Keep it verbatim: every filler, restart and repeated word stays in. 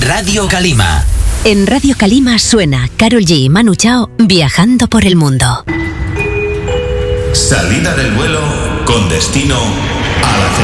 Radio Calima. En Radio Calima suena Karol G y Manu Chao viajando por el mundo. Salida del vuelo con destino a la